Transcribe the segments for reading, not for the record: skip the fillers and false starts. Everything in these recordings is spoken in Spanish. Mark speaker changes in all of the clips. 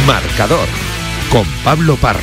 Speaker 1: Marcador con Pablo Parra.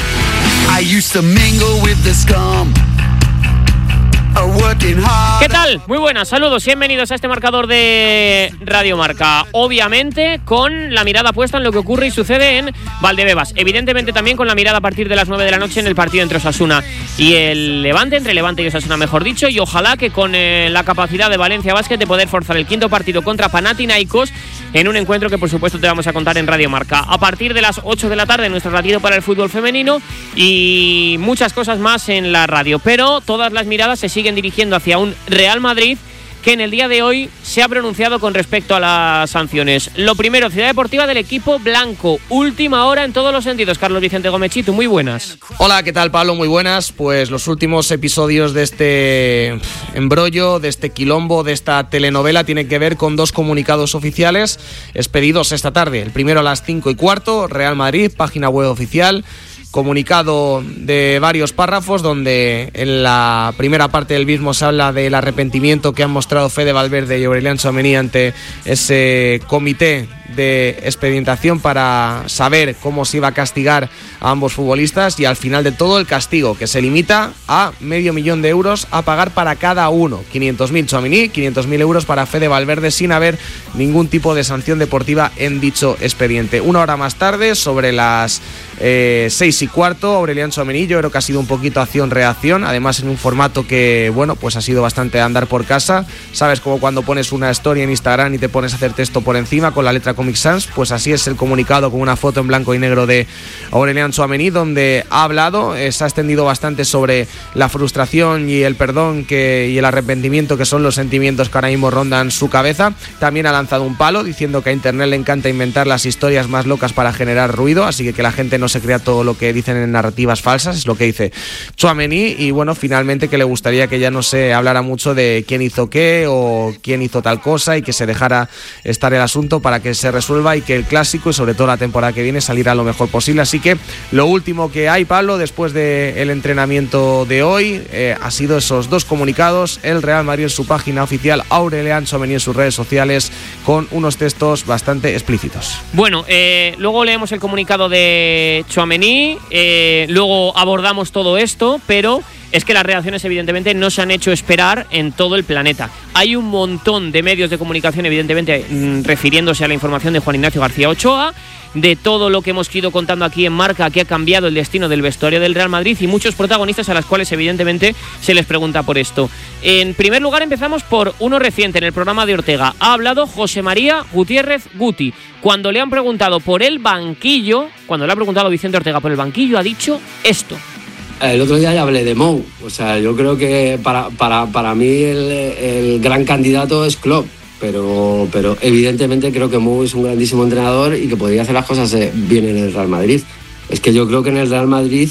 Speaker 2: ¿Qué tal? Muy buenas, saludos, bienvenidos a este marcador de Radio Marca. Obviamente con la mirada puesta en lo que ocurre y sucede en Valdebebas. Evidentemente también con la mirada a partir de las 9 de la noche en el partido entre Osasuna y el Levante, entre Levante y Osasuna mejor dicho. Y ojalá que con la capacidad de Valencia Basket de poder forzar el quinto partido contra Panathinaikos en un encuentro que por supuesto te vamos a contar en Radio Marca. A partir de las 8 de la tarde nuestro ratito para el fútbol femenino y muchas cosas más en la radio. Pero todas las miradas se siguen dirigiendo hacia un Real Madrid que en el día de hoy se ha pronunciado con respecto a las sanciones. Lo primero, Ciudad Deportiva del equipo blanco. Última hora en todos los sentidos. Carlos Vicente Gómez-Chitu, muy buenas.
Speaker 3: Hola, ¿qué tal, Pablo? Muy buenas. Pues los últimos episodios de este embrollo, de este quilombo, de esta telenovela tienen que ver con dos comunicados oficiales expedidos esta tarde. El primero a las 5:15, Real Madrid, página web oficial. Comunicado de varios párrafos donde en la primera parte del mismo se habla del arrepentimiento que han mostrado Fede Valverde y Aurelian Tchouaméni ante ese comité de expedientación para saber cómo se iba a castigar a ambos futbolistas, y al final de todo el castigo que se limita a €500,000 a pagar para cada uno, 500.000 Tchouaméni, 500.000 euros para Fede Valverde, sin haber ningún tipo de sanción deportiva en dicho expediente. Una hora más tarde, sobre las 6:15, Aurelian Tchouaméni, yo creo que ha sido un poquito acción-reacción, además en un formato que, bueno, pues ha sido bastante andar por casa. Sabes, como cuando pones una story en Instagram y te pones a hacer texto por encima con la letra Comic Sans, pues así es el comunicado con una foto en blanco y negro de Aurelian Tchouaméni, donde ha hablado, se ha extendido bastante sobre la frustración y el perdón y el arrepentimiento, que son los sentimientos que ahora mismo rondan su cabeza. También ha lanzado un palo diciendo que a Internet le encanta inventar las historias más locas para generar ruido, así que la gente no se crea todo lo que dicen en narrativas falsas, es lo que dice Tchouaméni. Y bueno, finalmente que le gustaría que ya no se hablara mucho de quién hizo qué o quién hizo tal cosa, y que se dejara estar el asunto para que se resuelva y que el clásico y sobre todo la temporada que viene saliera lo mejor posible. Así que lo último que hay, Pablo, después del entrenamiento de hoy, ha sido esos dos comunicados: el Real Madrid en su página oficial, Aurelian Tchouaméni en sus redes sociales, con unos textos bastante explícitos.
Speaker 2: Bueno, luego leemos el comunicado de Tchouaméni, luego abordamos todo esto, pero es que las reacciones evidentemente no se han hecho esperar en todo el planeta. Hay un montón de medios de comunicación evidentemente refiriéndose a la información de Juan Ignacio García Ochoa, de todo lo que hemos ido contando aquí en Marca, que ha cambiado el destino del vestuario del Real Madrid, y muchos protagonistas a las cuales evidentemente se les pregunta por esto. En primer lugar empezamos por uno reciente en el programa de Ortega. Ha hablado José María Gutiérrez Guti. Cuando le han preguntado por el banquillo, cuando le ha preguntado Vicente Ortega por el banquillo, ha dicho esto.
Speaker 4: El otro día ya hablé de Mou. O sea, yo creo que para mí el gran candidato es Klopp. Pero evidentemente creo que Mou es un grandísimo entrenador y que podría hacer las cosas bien en el Real Madrid. Es que yo creo que en el Real Madrid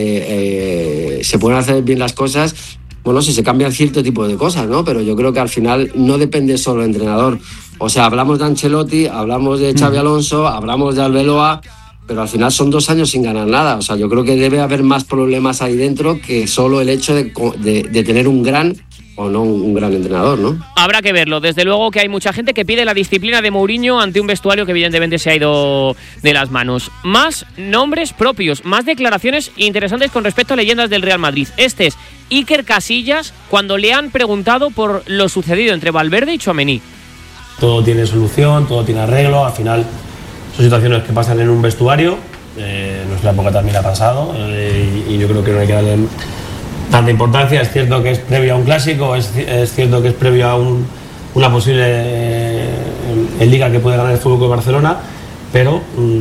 Speaker 4: se pueden hacer bien las cosas, bueno, si se cambian cierto tipo de cosas, ¿no? Pero yo creo que al final no depende solo del entrenador. O sea, hablamos de Ancelotti, hablamos de Xabi Alonso, hablamos de Arbeloa, pero al final son 2 años sin ganar nada. O sea, yo creo que debe haber más problemas ahí dentro que solo el hecho de tener un gran o no un gran entrenador, ¿no?
Speaker 2: Habrá que verlo. Desde luego que hay mucha gente que pide la disciplina de Mourinho ante un vestuario que evidentemente se ha ido de las manos. Más nombres propios, más declaraciones interesantes con respecto a leyendas del Real Madrid. Este es Iker Casillas cuando le han preguntado por lo sucedido entre Valverde y Tchouaméni.
Speaker 5: Todo tiene solución, todo tiene arreglo. Al final son situaciones que pasan en un vestuario. En nuestra época también ha pasado, y yo creo que no hay que darle tanta importancia. Es cierto que es previo a un clásico, es cierto que es previo a una posible en Liga que puede ganar el Fútbol Club Barcelona, pero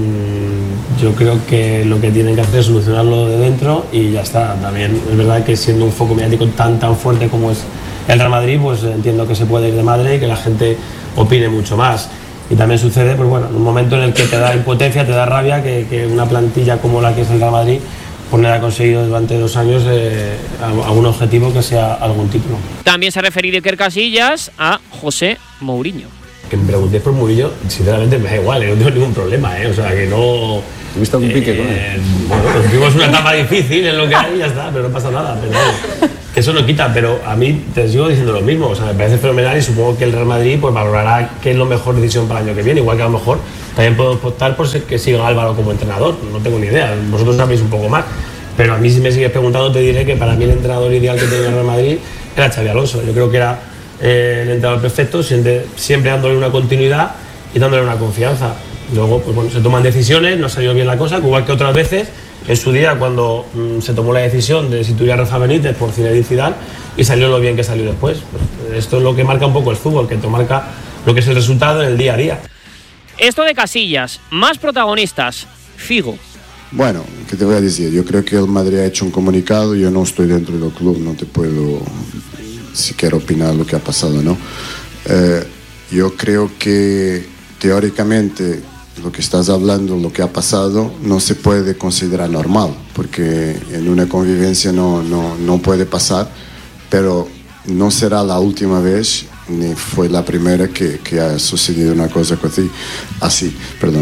Speaker 5: yo creo que lo que tienen que hacer es solucionarlo de dentro y ya está. También es verdad que siendo un foco mediático tan fuerte como es el Real Madrid, pues entiendo que se puede ir de madre y que la gente opine mucho más. Y también sucede, pues bueno, en un momento en el que te da impotencia, te da rabia que una plantilla como la que es el Real Madrid pues no haya conseguido durante 2 años algún objetivo que sea algún título.
Speaker 2: También se ha referido Iker Casillas a José Mourinho.
Speaker 5: Que me preguntéis por Mourinho, sinceramente me da igual, no tengo ningún problema, o sea que no...
Speaker 6: ¿Tuviste algún pique con él?
Speaker 5: Bueno, pues tuvimos una etapa difícil en lo que hay y ya está, pero no pasa nada. Pero que eso no quita, pero a mí te sigo diciendo lo mismo, o sea, me parece fenomenal y supongo que el Real Madrid pues valorará qué es la mejor decisión para el año que viene, igual que a lo mejor También puedo optar por que siga Álvaro como entrenador, no tengo ni idea, vosotros sabéis un poco más. Pero a mí, si me sigues preguntando, te diré que para mí el entrenador ideal que tenía el Real Madrid era Xabi Alonso. Yo creo que era el entrenador perfecto, siempre dándole una continuidad y dándole una confianza. Luego, pues bueno, se toman decisiones, no ha salido bien la cosa, igual que otras veces, en su día cuando se tomó la decisión de instituir a Rafa Benítez por Zinedine Zidane y salió lo bien que salió después. Pues esto es lo que marca un poco el fútbol, que te marca lo que es el resultado en el día a día.
Speaker 2: Esto de Casillas, más protagonistas, Figo.
Speaker 6: Bueno, ¿qué te voy a decir? Yo creo que el Madrid ha hecho un comunicado, yo no estoy dentro del club, no te puedo siquiera opinar lo que ha pasado, ¿no? Yo creo que teóricamente lo que estás hablando, lo que ha pasado, no se puede considerar normal, porque en una convivencia no puede pasar, pero no será la última vez ni fue la primera que ha sucedido una cosa así.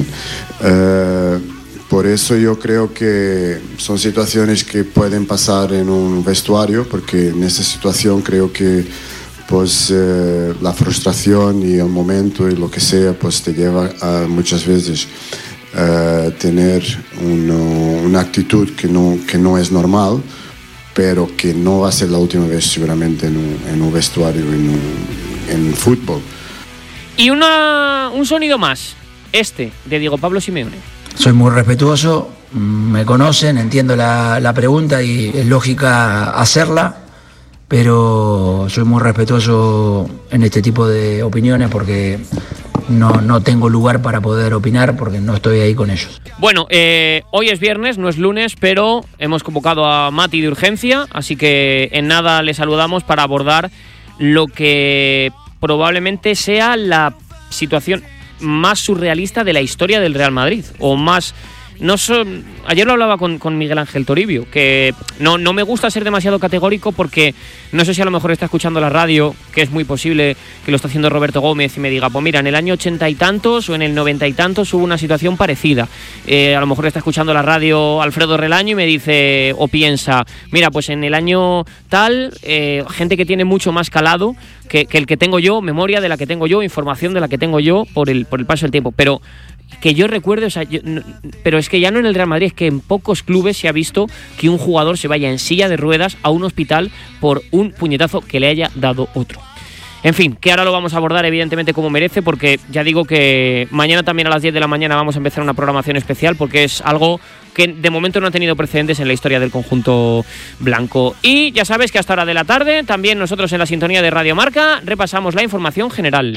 Speaker 6: Por eso yo creo que son situaciones que pueden pasar en un vestuario, porque en esta situación creo que pues la frustración y el momento y lo que sea pues te lleva a muchas veces tener una actitud que no es normal, pero que no va a ser la última vez seguramente en un vestuario, en fútbol.
Speaker 2: Y un sonido más, de Diego Pablo Simeone.
Speaker 7: Soy muy respetuoso, me conocen, entiendo la pregunta y es lógica hacerla, pero soy muy respetuoso en este tipo de opiniones porque no tengo lugar para poder opinar porque no estoy ahí con ellos.
Speaker 2: Bueno, hoy es viernes, no es lunes, pero hemos convocado a Mati de urgencia, así que en nada le saludamos para abordar lo que probablemente sea la situación más surrealista de la historia del Real Madrid, o más... Ayer lo hablaba con Miguel Ángel Toribio, que no me gusta ser demasiado categórico porque no sé si a lo mejor está escuchando la radio, que es muy posible que lo está haciendo Roberto Gómez y me diga, pues mira, en el año 80 y tantos o en el 90 y tantos hubo una situación parecida. A lo mejor está escuchando la radio Alfredo Relaño y me dice o piensa, mira, pues en el año tal, gente que tiene mucho más calado que el que tengo yo, memoria de la que tengo yo, información de la que tengo yo por el paso del tiempo, pero que yo recuerde, pero es que ya no en el Real Madrid, es que en pocos clubes se ha visto que un jugador se vaya en silla de ruedas a un hospital por un puñetazo que le haya dado otro. En fin, que ahora lo vamos a abordar evidentemente como merece, porque ya digo que mañana también a las 10 de la mañana vamos a empezar una programación especial, porque es algo que de momento no ha tenido precedentes en la historia del conjunto blanco. Y ya sabes que hasta hora de la tarde, también nosotros en la sintonía de Radio Marca, repasamos la información general.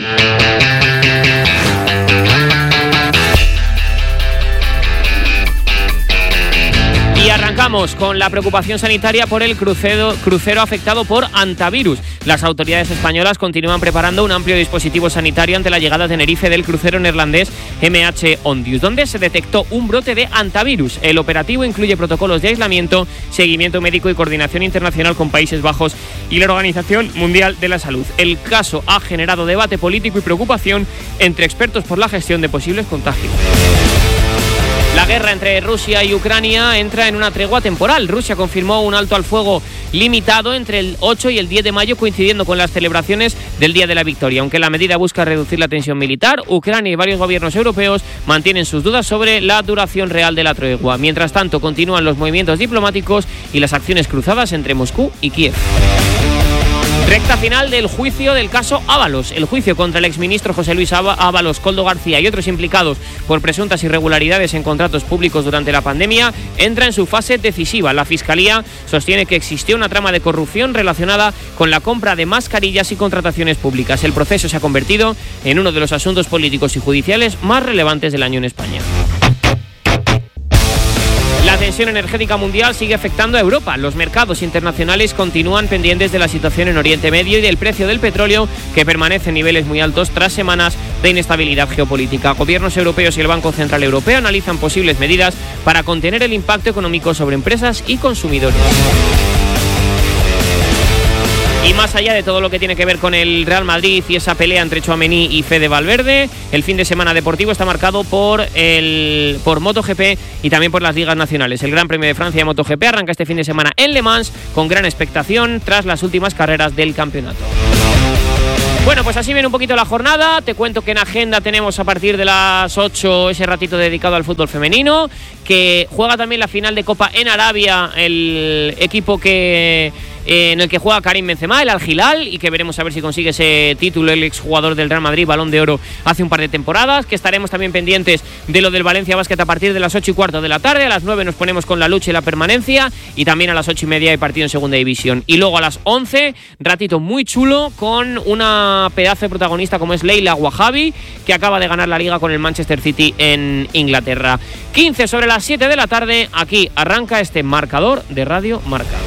Speaker 2: Y arrancamos con la preocupación sanitaria por el crucero afectado por hantavirus. Las autoridades españolas continúan preparando un amplio dispositivo sanitario ante la llegada a Tenerife del crucero neerlandés MH Ondius, donde se detectó un brote de hantavirus. El operativo incluye protocolos de aislamiento, seguimiento médico y coordinación internacional con Países Bajos y la Organización Mundial de la Salud. El caso ha generado debate político y preocupación entre expertos por la gestión de posibles contagios. La guerra entre Rusia y Ucrania entra en una tregua temporal. Rusia confirmó un alto al fuego limitado entre el 8 y el 10 de mayo, coincidiendo con las celebraciones del Día de la Victoria. Aunque la medida busca reducir la tensión militar, Ucrania y varios gobiernos europeos mantienen sus dudas sobre la duración real de la tregua. Mientras tanto, continúan los movimientos diplomáticos y las acciones cruzadas entre Moscú y Kiev. Recta final del juicio del caso Ábalos. El juicio contra el exministro José Luis Ábalos, Koldo García y otros implicados por presuntas irregularidades en contratos públicos durante la pandemia entra en su fase decisiva. La Fiscalía sostiene que existió una trama de corrupción relacionada con la compra de mascarillas y contrataciones públicas. El proceso se ha convertido en uno de los asuntos políticos y judiciales más relevantes del año en España. La tensión energética mundial sigue afectando a Europa. Los mercados internacionales continúan pendientes de la situación en Oriente Medio y del precio del petróleo, que permanece en niveles muy altos tras semanas de inestabilidad geopolítica. Gobiernos europeos y el Banco Central Europeo analizan posibles medidas para contener el impacto económico sobre empresas y consumidores. Y más allá de todo lo que tiene que ver con el Real Madrid y esa pelea entre Tchouaméni y Fede Valverde, el fin de semana deportivo está marcado por MotoGP y también por las ligas nacionales. El Gran Premio de Francia de MotoGP arranca este fin de semana en Le Mans con gran expectación tras las últimas carreras del campeonato. Bueno, pues así viene un poquito la jornada. Te cuento que en agenda tenemos a partir de las 8 ese ratito dedicado al fútbol femenino, que juega también la final de Copa en Arabia, el equipo en el que juega Karim Benzema, el Al Hilal, y que veremos a ver si consigue ese título el exjugador del Real Madrid, Balón de Oro, hace un par de temporadas. Que estaremos también pendientes de lo del Valencia Basket a partir de las 8:15 de la tarde. A las 9 nos ponemos con la lucha y la permanencia, y también a las 8:30 hay partido en Segunda División. Y luego a las 11, ratito muy chulo con una pedazo de protagonista como es Leila Wahabi, que acaba de ganar la Liga con el Manchester City en Inglaterra. 15 sobre las 7 de la tarde, aquí arranca este marcador de Radio Marca.